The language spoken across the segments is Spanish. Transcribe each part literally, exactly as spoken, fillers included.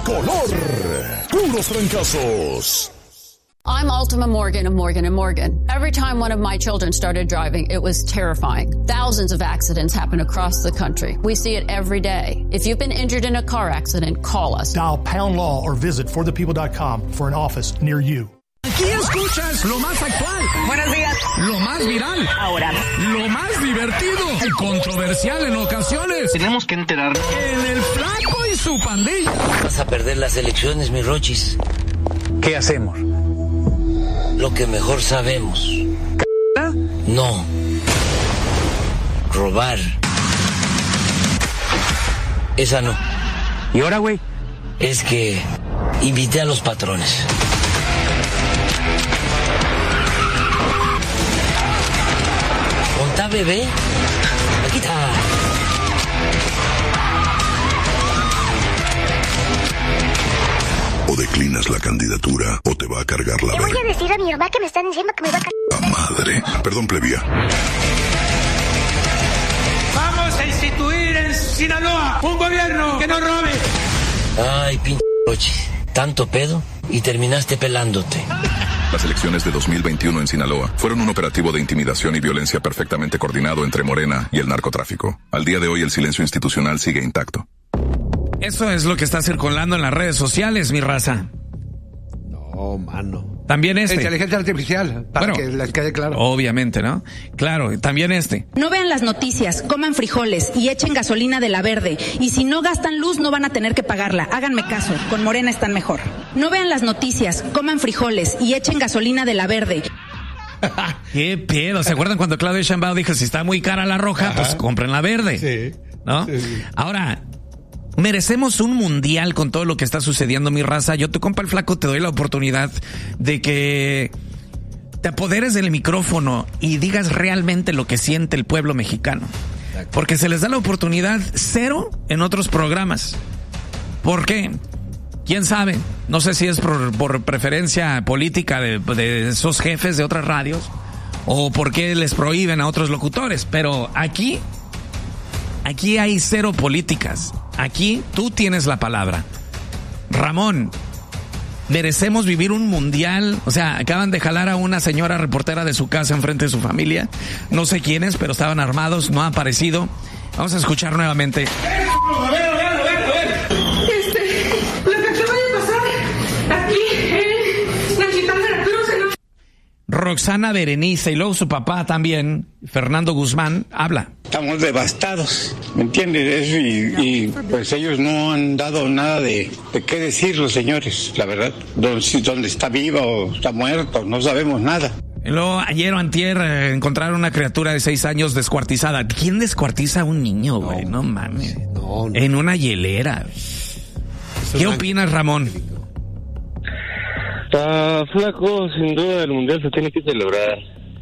tricolor. Puros trancazos. I'm Ultima Morgan of Morgan and Morgan. Every time one of my children started driving, it was terrifying. Thousands of accidents happen across the country. We see it every day. If you've been injured in a car accident, call us. Dial pound law or visit for the people dot com for an office near you. Aquí escuchas lo más actual. Buenos días. Lo más viral. Ahora. Lo más divertido y controversial en ocasiones. Tenemos que enterar. En el Flaco y su pandilla. Vas a perder las elecciones, mi Rochis. ¿Qué hacemos? Lo que mejor sabemos. ¿Ah? No. Robar. Esa no. ¿Y ahora, güey? Es que invité a los patrones. ¿Contá, bebé? Aquí está. O declinas la candidatura o te va a cargar la Le voy verga. a decir a mi mamá que me están diciendo que me va a cargar. ¡A madre! Perdón, plebía. Vamos a instituir en Sinaloa un gobierno que no robe. Ay, pinche Rochi. Tanto pedo y terminaste pelándote. Las elecciones de dos mil veintiuno en Sinaloa fueron un operativo de intimidación y violencia perfectamente coordinado entre Morena y el narcotráfico. Al día de hoy el silencio institucional sigue intacto. Eso es lo que está circulando en las redes sociales, mi raza. No, mano. También este. Inteligencia artificial, para bueno, que les quede claro. Obviamente, ¿no? Claro, también este. No vean las noticias, coman frijoles y echen gasolina de la verde. Y si no gastan luz, no van a tener que pagarla. Háganme caso, con Morena están mejor. No vean las noticias, coman frijoles y echen gasolina de la verde. ¿Qué pedo? ¿Se acuerdan cuando Claudia Sheinbaum dijo, si está muy cara la roja, Ajá. pues compren la verde? Sí. ¿No? Sí. Ahora, merecemos un mundial con todo lo que está sucediendo, mi raza. Yo, tu compa el Flaco, te doy la oportunidad de que te apoderes del micrófono y digas realmente lo que siente el pueblo mexicano. Porque se les da la oportunidad cero en otros programas. ¿Por qué? ¿Quién sabe? No sé si es por, por preferencia política de, de esos jefes de otras radios o por qué les prohíben a otros locutores. Pero aquí, aquí hay cero políticas. Aquí tú tienes la palabra. Ramón, merecemos vivir un mundial. O sea, acaban de jalar a una señora reportera de su casa enfrente de su familia. No sé quiénes, pero estaban armados, no ha aparecido. Vamos a escuchar nuevamente. A ver, a ver, a ver, a ver. Este, lo que acaba de pasar aquí en Naquitán, Veracruz, en... Roxana Berenice y luego su papá también, Fernando Guzmán, habla. Estamos devastados, ¿me entiendes? Eso y, y pues ellos no han dado nada de, de qué decir los señores, la verdad. Dónde está viva o está muerto, no sabemos nada. Y luego ayer o antier eh, encontraron una criatura de seis años descuartizada. ¿Quién descuartiza a un niño, güey? No, no mames. No, no. En una hielera. ¿Qué opinas, Ramón? Está flaco, sin duda el mundial se tiene que celebrar.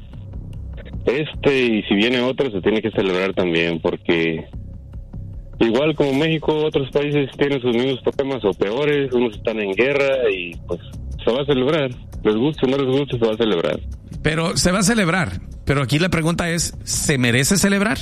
Este, y si viene otro, se tiene que celebrar también, porque igual como México, otros países tienen sus mismos problemas o peores, unos están en guerra y pues se va a celebrar. Les guste o no les guste, se va a celebrar. Pero se va a celebrar, pero aquí la pregunta es, ¿se merece celebrar?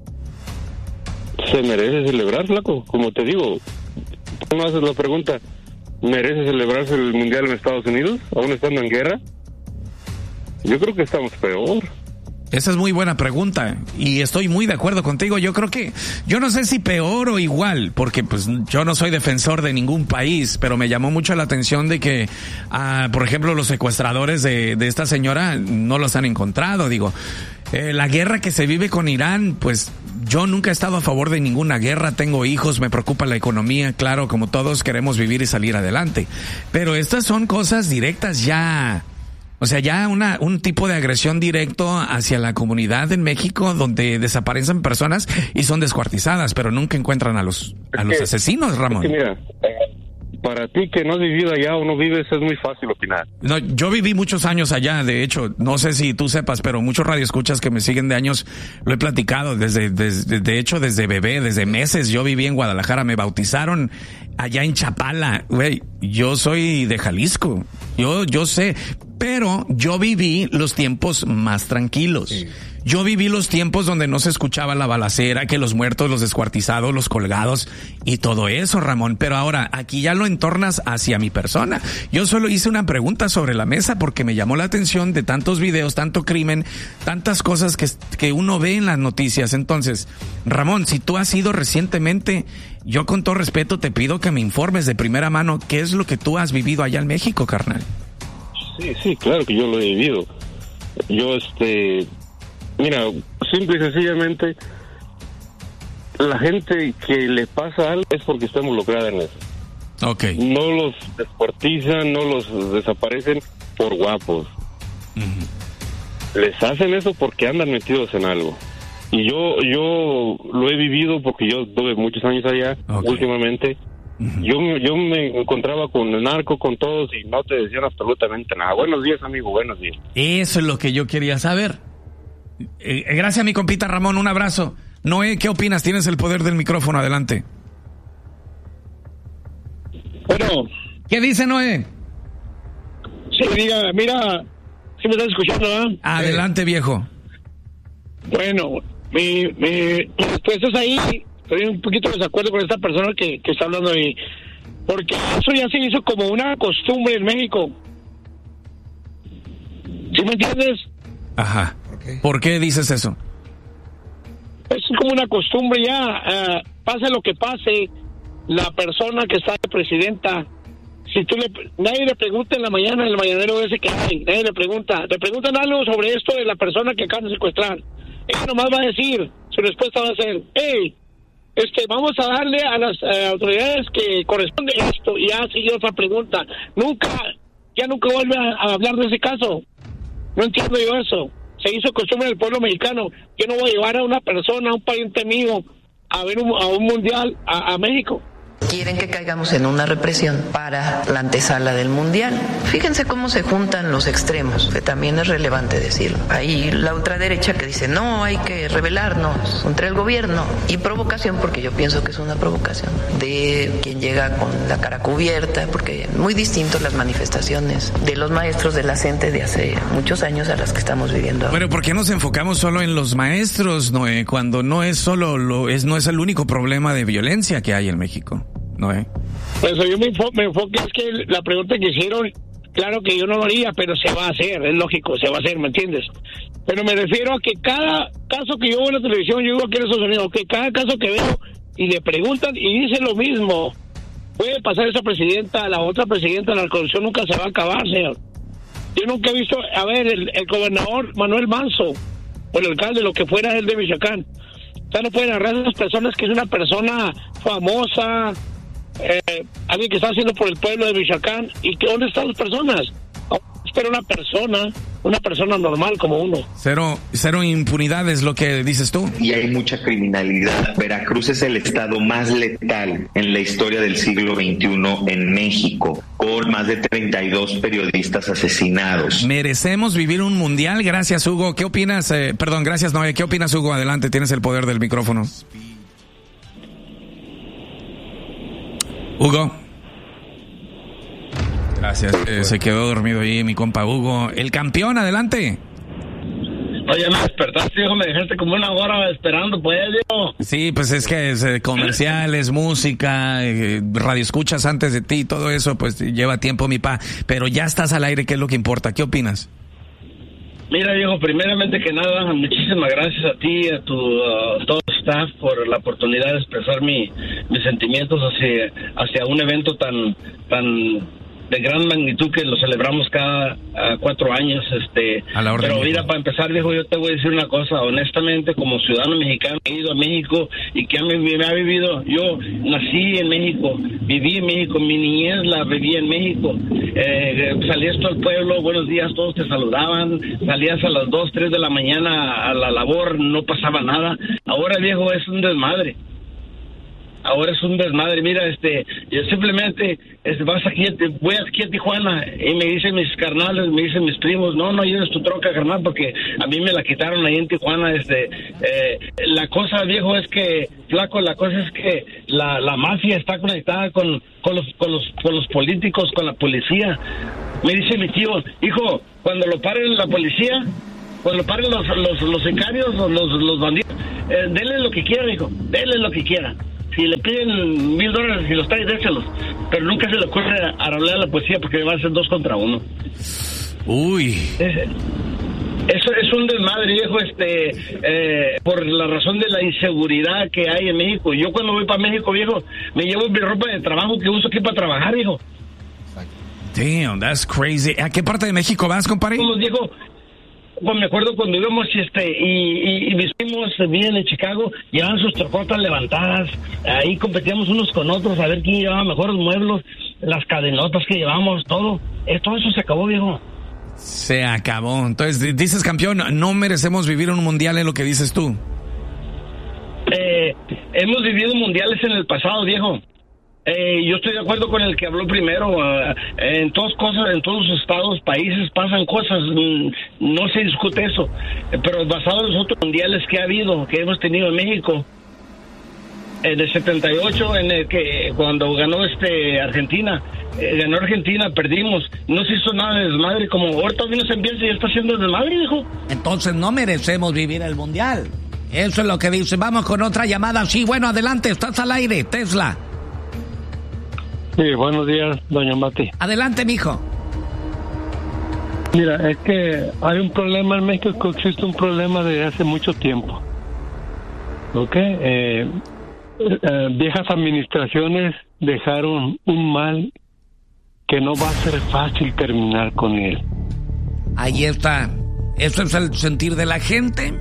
Se merece celebrar, flaco, como te digo. Tú no haces la pregunta, ¿merece celebrarse el mundial en Estados Unidos, aún estando en guerra? Yo creo que estamos peor. Esa es muy buena pregunta y estoy muy de acuerdo contigo. Yo creo que, yo no sé si peor o igual, porque pues yo no soy defensor de ningún país, pero me llamó mucho la atención de que, uh, por ejemplo, los secuestradores de, de esta señora no los han encontrado. Digo, eh, la guerra que se vive con Irán, pues yo nunca he estado a favor de ninguna guerra. Tengo hijos, me preocupa la economía, claro, como todos queremos vivir y salir adelante. Pero estas son cosas directas ya. O sea, ya una un tipo de agresión directo hacia la comunidad en México donde desaparecen personas y son descuartizadas, pero nunca encuentran a los a los asesinos, Ramón. Es que mira, para ti que no has vivido allá o no vives es muy fácil opinar. No, yo viví muchos años allá, de hecho, no sé si tú sepas, pero muchos radioescuchas que me siguen de años lo he platicado, desde, desde de hecho desde bebé, desde meses yo viví en Guadalajara, me bautizaron allá en Chapala, güey, yo soy de Jalisco, yo yo sé. pero yo viví los tiempos más tranquilos. Sí. Yo viví los tiempos donde no se escuchaba la balacera, que los muertos, los descuartizados, los colgados y todo eso, Ramón. Pero ahora, aquí ya lo entornas hacia mi persona. Yo solo hice una pregunta sobre la mesa porque me llamó la atención de tantos videos, tanto crimen, tantas cosas que, que uno ve en las noticias. Entonces, Ramón, si tú has ido recientemente, yo con todo respeto te pido que me informes de primera mano qué es lo que tú has vivido allá en México, carnal. Sí, sí, claro que yo lo he vivido. Yo, este... Mira, simple y sencillamente, la gente que le pasa algo es porque está involucrada en eso. Okay. No los descuartizan, no los desaparecen por guapos. Uh-huh. Les hacen eso porque andan metidos en algo. Y yo yo lo he vivido porque yo tuve muchos años allá, okay. últimamente. Uh-huh. Yo, yo me encontraba con el narco, con todos, y no te decían absolutamente nada. Buenos días, amigo, buenos días. Eso es lo que yo quería saber. Eh, gracias, mi compita Ramón, un abrazo. Noé, ¿qué opinas? Tienes el poder del micrófono, adelante. Bueno. ¿Qué dice Noé? Sí, diga, mira, ¿sí me estás escuchando, eh? Adelante, eh. viejo. Bueno, mi, mi, pues es ahí, estoy un poquito de desacuerdo con esta persona que, que está hablando ahí, porque eso ya se hizo como una costumbre en México. ¿Sí me entiendes? Ajá. ¿Por qué dices eso? Es como una costumbre ya, uh, pase lo que pase, la persona que está de presidenta, si tú le, nadie le pregunta en la mañana, en el mañanero ese que hay, nadie le pregunta, le preguntan algo sobre esto de la persona que acaban de secuestrar, ella nomás va a decir, su respuesta va a ser, hey, este, vamos a darle a las uh, autoridades que corresponde esto, y ya sigue otra pregunta, nunca, ya nunca vuelve a, a hablar de ese caso, no entiendo yo eso. Se hizo costumbre del pueblo mexicano. Yo no voy a llevar a una persona, a un pariente mío, a ver un, a un mundial a, a México. Quieren que caigamos en una represión para la antesala del mundial. Fíjense cómo se juntan los extremos, que también es relevante decirlo. Hay la ultraderecha que dice, no, hay que rebelarnos contra el gobierno. Y provocación, porque yo pienso que es una provocación, de quien llega con la cara cubierta, porque muy distinto las manifestaciones de los maestros de la gente de hace muchos años a las que estamos viviendo ahora. Bueno, ¿por qué nos enfocamos solo en los maestros, Noé, cuando no es solo lo, es, no es el único problema de violencia que hay en México? No, ¿eh? Pues yo me enfoco, me enfoco es que la pregunta que hicieron, claro que yo no lo haría, pero se va a hacer, es lógico, se va a hacer, ¿me entiendes? Pero me refiero a que cada caso que yo veo en la televisión, yo vivo aquí en Estados Unidos, que cada caso que veo y le preguntan y dice lo mismo, puede pasar esa presidenta, la otra presidenta, la corrupción nunca se va a acabar, señor. Yo nunca he visto, a ver, el, el gobernador Manuel Manso, o el alcalde, lo que fuera él de Michoacán, o sea, no pueden agarrar a esas personas que es una persona famosa, Eh, alguien que está haciendo por el pueblo de Michoacán, y que dónde están las personas. Pero una persona, una persona normal como uno. Cero, cero impunidad es lo que dices tú. Y hay mucha criminalidad. Veracruz es el estado más letal en la historia del siglo veintiuno en México, con más de treinta y dos periodistas asesinados. Merecemos vivir un mundial. Gracias, Hugo. ¿Qué opinas? Eh, perdón, gracias, Noé. ¿Qué opinas, Hugo? Adelante, tienes el poder del micrófono. Hugo. Gracias. Eh, se quedó dormido ahí mi compa Hugo. El campeón, adelante. Oye, me despertaste, hijo, me dejaste como una hora esperando, pues, yo. Sí, pues es que es, eh, comerciales, música, eh, radio escuchas antes de ti, todo eso, pues lleva tiempo, mi pa. Pero ya estás al aire, que es lo que importa. ¿Qué opinas? Mira, viejo, primeramente que nada, muchísimas gracias a ti, a tu uh, todo el staff por la oportunidad de expresar mi, mis sentimientos hacia, hacia un evento tan tan de gran magnitud que lo celebramos cada uh, cuatro años. este a la orden. Pero mira, para empezar, viejo, yo te voy a decir una cosa, honestamente, como ciudadano mexicano, he ido a México y que me, me ha vivido, yo nací en México, viví en México, mi niñez la viví en México. Eh, salías tú al pueblo, buenos días, todos te saludaban, salías a las dos, tres de la mañana a la labor, no pasaba nada. Ahora, viejo, es un desmadre. Ahora es un desmadre. Mira, este, yo simplemente este, vas aquí, voy aquí a Tijuana y me dicen mis carnales, me dicen mis primos, no, no lleves tu troca, carnal, porque a mí me la quitaron ahí en Tijuana. Este, eh, la cosa, viejo, es que, flaco, la cosa es que la, la mafia está conectada con, con los, con los, con los políticos, con la policía. Me dice mi tío, hijo, cuando lo paren la policía, cuando paren los los, los sicarios, los, los bandidos, eh, denle lo que quiera, hijo, denle lo que quiera. Si le piden mil dólares y los trae, déselos. Pero nunca se le ocurre a hablar a la policía porque va a ser dos contra uno. Uy. Es, eso es un desmadre, viejo, este, eh, por la razón de la inseguridad que hay en México. Yo cuando voy para México, viejo, me llevo mi ropa de trabajo que uso aquí para trabajar, viejo. Damn, that's crazy. ¿A qué parte de México vas, compadre? Como dijo, pues me acuerdo cuando íbamos este y, y, y mis primos bien en Chicago llevaban sus trocotas levantadas, ahí competíamos unos con otros a ver quién llevaba mejores muebles, las cadenotas que llevábamos, todo, eh, todo eso se acabó, viejo. Se acabó. Entonces dices, campeón, no merecemos vivir un mundial, es lo que dices tú. Eh, hemos vivido mundiales en el pasado, viejo. Eh, yo estoy de acuerdo con el que habló primero. Uh, en todas cosas, en todos los estados, países pasan cosas, mm, no se discute eso. Eh, pero basado en los otros mundiales que ha habido, que hemos tenido en México, en el setenta y ocho, en el que cuando ganó este Argentina, eh, ganó Argentina, perdimos, no se hizo nada de desmadre. Como ahorita vino se empieza y ya está haciendo desmadre, hijo. Entonces no merecemos vivir el mundial. Eso es lo que dice. Vamos con otra llamada. Sí, bueno, adelante, estás al aire, Tesla. Sí, buenos días, doña Mati. Adelante, mijo. Mira, es que hay un problema en México, existe un problema desde hace mucho tiempo. ¿Ok? Eh, eh, viejas administraciones dejaron un mal que no va a ser fácil terminar con él. Ahí está. Eso es el sentir de la gente.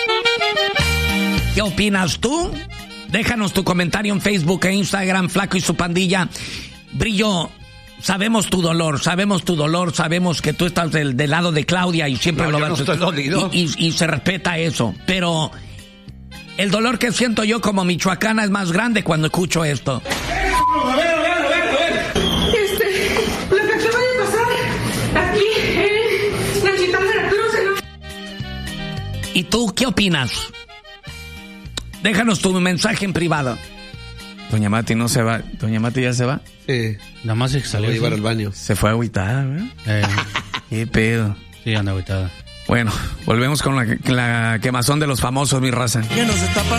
¿Qué opinas tú? Déjanos tu comentario en Facebook e Instagram, Flaco y su pandilla. Brillo, sabemos tu dolor, sabemos tu dolor, sabemos que tú estás del, del lado de Claudia y siempre no, lo vas vas no estoy dolido. y, y, y se respeta eso. Pero el dolor que siento yo como michoacana es más grande cuando escucho esto. A ver, a ver, a ver, a ver. Este, lo que acaba de pasar aquí en Nachitán, Veracruz, ¿no? ¿Y tú qué opinas? Déjanos tu mensaje en privado. Doña Mati no se va. ¿Doña Mati ya se va? Sí. Nada más se salió. a llevar al baño. Se fue agüitada, ¿verdad? Eh. Qué pedo. Sí, anda agüitada. Bueno, volvemos con la, la quemazón de los famosos, mi raza. ¿Qué nos está pasando?